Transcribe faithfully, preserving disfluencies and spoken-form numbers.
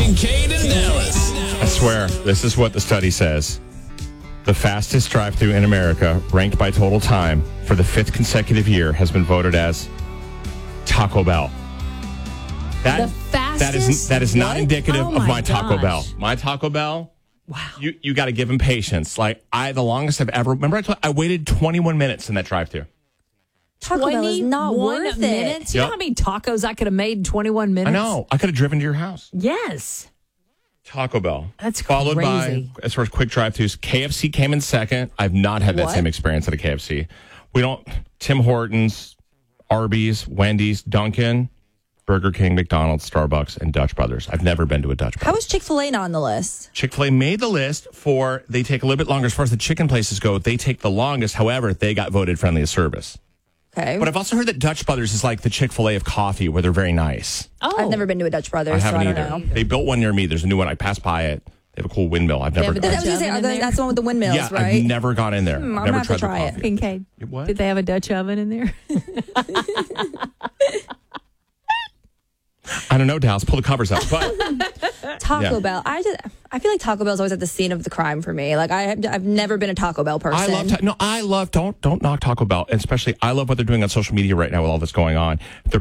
Kincaid in Dallas. I swear, this is what the study says. The fastest drive-thru in America, ranked by total time for the fifth consecutive year, has been voted as Taco Bell. That, The fastest? That is, that is not What? indicative Oh of my my Taco gosh. Bell. My Taco Bell, Wow. you, you got to give him patience. Like, I, the longest I've ever, remember I, told, I waited twenty-one minutes in that drive-thru. Taco Bell is not twenty-one worth minutes? it. You Yep. know how many tacos I could have made in twenty-one minutes? I know. I could have driven to your house. Yes. Taco Bell. That's Followed crazy. by, as far as quick drive-thrus, K F C came in second. I've not had that What? same experience at a K F C. We don't, Tim Hortons, Arby's, Wendy's, Dunkin', Burger King, McDonald's, Starbucks, and Dutch Brothers. I've never been to a Dutch Brothers. How is Chick-fil-A not on the list? Chick-fil-A made the list for, they take a little bit longer. As far as the chicken places go, they take the longest. However, they got voted friendliest service. Okay. But I've also heard that Dutch Brothers is like the Chick-fil-A of coffee, where they're very nice. Oh. I've never been to a Dutch Brothers, I so haven't I don't either. know. They built one near me. There's a new one. I passed by it. They have a cool windmill. I've never have a gone. I was gonna say, oven are in the- there? that's the one with the windmills, Yeah, right? I've never gone in there. Hmm, I'm never gonna have to tried try the it. coffee. Kincaid. What? Did they have a Dutch oven in there? I don't know, Dallas. Pull the covers up. But Taco Yeah. Bell. I just, I feel like Taco Bell's always at the scene of the crime for me. Like I, I've never been a Taco Bell person. I love ta- no, I love don't don't knock Taco Bell, especially I love what they're doing on social media right now with all this going on. They're